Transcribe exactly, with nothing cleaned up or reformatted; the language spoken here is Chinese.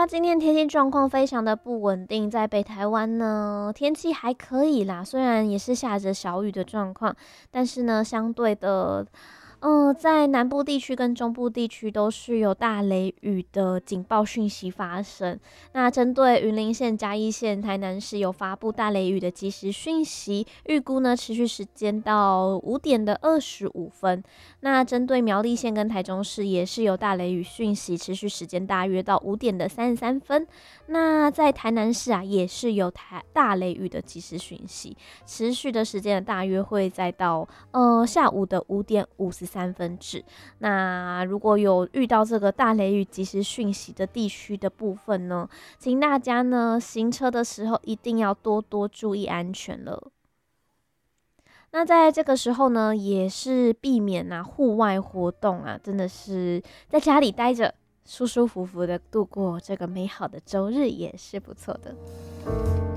啦，今天天气状况非常的不稳定，在北台湾呢，天气还可以啦，虽然也是下着小雨的状况，但是呢，相对的，嗯，在南部地区跟中部地区都是有大雷雨的警报讯息发生。那针对云林县、嘉义县、台南市有发布大雷雨的即时讯息，预估呢持续时间到五点的二十五分。那针对苗栗县跟台中市也是有大雷雨讯息，持续时间大约到五点的三十三分。那在台南市啊，也是有台大雷雨的即时讯息，持续的时间大约会再到呃下午的五点五十三分止。那如果有遇到这个大雷雨即时讯息的地区的部分呢，请大家呢行车的时候一定要多多注意安全了。那在这个时候呢，也是避免啊户外活动啊，真的是在家里待着，舒舒服服的度过这个美好的周日也是不错的。